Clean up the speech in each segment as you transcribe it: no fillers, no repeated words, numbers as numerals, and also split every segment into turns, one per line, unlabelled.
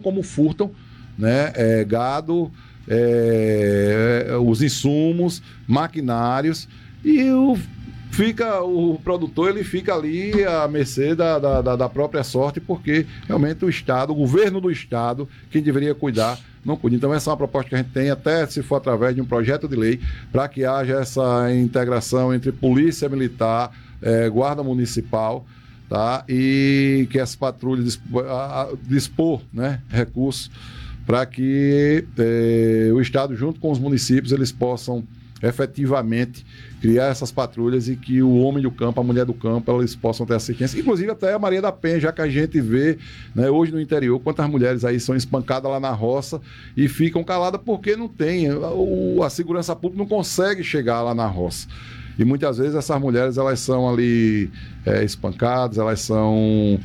como furtam, né, gado, os insumos, maquinários, e o produtor ele fica ali à mercê da própria sorte, porque realmente o governo do Estado, quem deveria cuidar, não cuida. Então essa é uma proposta que a gente tem, até se for através de um projeto de lei, para que haja essa integração entre polícia militar, guarda municipal, tá? E que as patrulhas dispor, né, recursos para que o Estado, junto com os municípios, eles possam efetivamente criar essas patrulhas e que o homem do campo, a mulher do campo, eles possam ter assistência. Inclusive até a Maria da Penha, já que a gente vê, né, hoje no interior, quantas mulheres aí são espancadas lá na roça e ficam caladas porque não tem, a segurança pública não consegue chegar lá na roça. E muitas vezes essas mulheres, elas são ali espancadas, elas são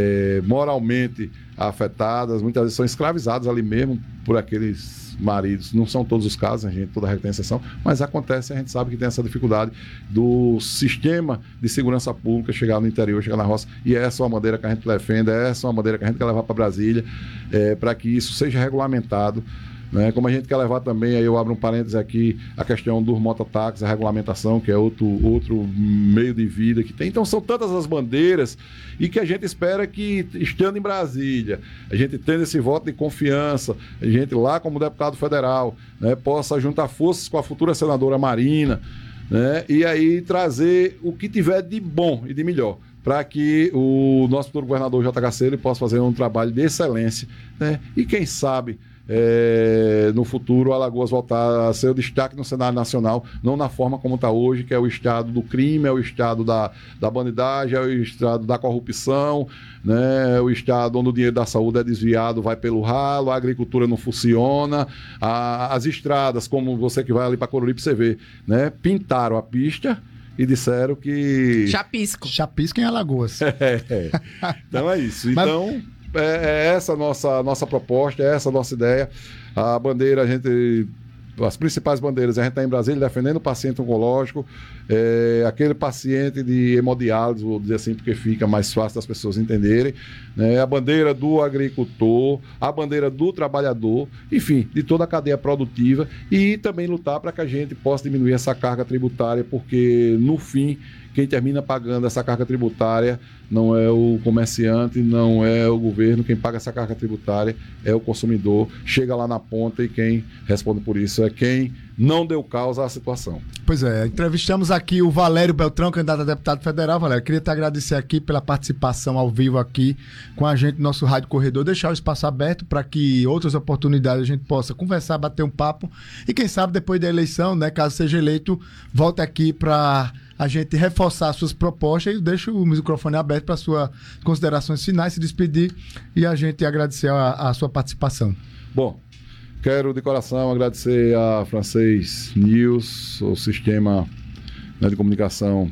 moralmente afetadas, muitas vezes são escravizadas ali mesmo por aqueles maridos. Não são todos os casos, a gente toda regra tem exceção, mas acontece, a gente sabe que tem essa dificuldade do sistema de segurança pública chegar no interior, chegar na roça, e essa é uma bandeira que a gente defende, essa é uma bandeira que a gente quer levar para Brasília, para que isso seja regulamentado, né? Como a gente quer levar também, aí eu abro um parênteses aqui, a questão dos mototáxis, a regulamentação, que é outro meio de vida que tem. Então são tantas as bandeiras e que a gente espera que, estando em Brasília, a gente tendo esse voto de confiança, a gente lá como deputado federal, né, possa juntar forças com a futura senadora Marina, né, e aí trazer o que tiver de bom e de melhor, para que o nosso futuro governador JHC ele possa fazer um trabalho de excelência, né, e quem sabe no futuro Alagoas voltar a ser o destaque no cenário nacional, não na forma como está hoje, que é o estado do crime, é o estado da bandidagem, é o estado da corrupção, né? O estado onde o dinheiro da saúde é desviado, vai pelo ralo, a agricultura não funciona, as estradas, como você que vai ali para Coruripe, você vê, né? Pintaram a pista e disseram que...
Chapisco em Alagoas.
Então é isso. Então... É essa a nossa proposta, é essa a nossa ideia. A bandeira, as principais bandeiras, a gente está em Brasília defendendo o paciente oncológico, aquele paciente de hemodiálise, vou dizer assim, porque fica mais fácil das pessoas entenderem, né? A bandeira do agricultor, a bandeira do trabalhador, enfim, de toda a cadeia produtiva, e também lutar para que a gente possa diminuir essa carga tributária, porque no fim, quem termina pagando essa carga tributária não é o comerciante, não é o governo, quem paga essa carga tributária é o consumidor, chega lá na ponta e quem responde por isso é quem não deu causa à situação.
Pois é, entrevistamos aqui o Valério Beltrão, candidato a deputado federal. Valério, queria te agradecer aqui pela participação ao vivo aqui com a gente no nosso Rádio Corredor, deixar o espaço aberto para que outras oportunidades a gente possa conversar, bater um papo e quem sabe depois da eleição, né, caso seja eleito, volte aqui para a gente reforçar suas propostas e deixo o microfone aberto para suas considerações finais, se despedir e a gente agradecer a sua participação.
Bom, quero de coração agradecer a Francês News, o sistema, né, de comunicação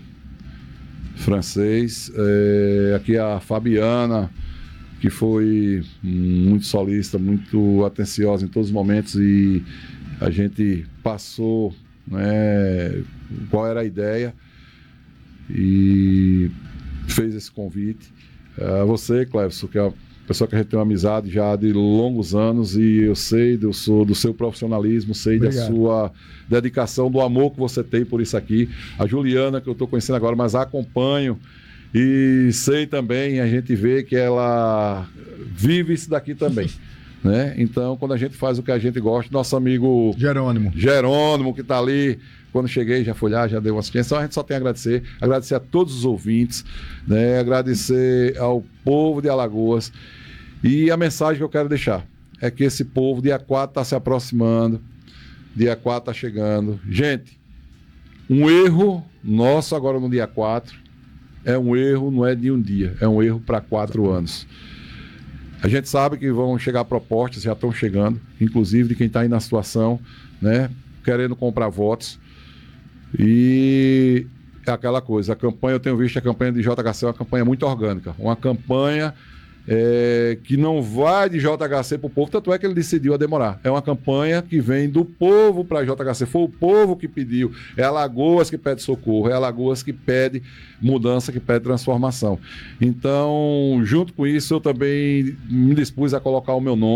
francês, aqui a Fabiana, que foi muito solícita, muito atenciosa em todos os momentos e a gente passou, né, qual era a ideia e fez esse convite. A você, Clevson, que é uma pessoa que a gente tem uma amizade já de longos anos e eu sei do seu profissionalismo, sei Obrigado. Da sua dedicação, do amor que você tem por isso aqui. A Juliana, que eu estou conhecendo agora, mas a acompanho e sei também, a gente vê que ela vive isso daqui também. Né? Então, quando a gente faz o que a gente gosta, nosso amigo Jerônimo, que está ali, quando cheguei, já foi lá, já deu uma assistência. Então, a gente só tem a agradecer a todos os ouvintes, né? Agradecer ao povo de Alagoas. E a mensagem que eu quero deixar é que esse povo, dia 4 está se aproximando, dia 4 está chegando. Gente, um erro nosso agora no dia 4 é um erro, não é de um dia, é um erro para 4 anos. A gente sabe que vão chegar propostas, já estão chegando, inclusive de quem está aí na situação, né, querendo comprar votos. E é aquela coisa, a campanha, eu tenho visto a campanha de JHC é uma campanha muito orgânica, uma campanha que não vai de JHC para o povo, tanto é que ele decidiu a demorar. É uma campanha que vem do povo para JHC, foi o povo que pediu, é Alagoas que pede socorro, é Alagoas que pede mudança, que pede transformação. Então, junto com isso, eu também me dispus a colocar o meu nome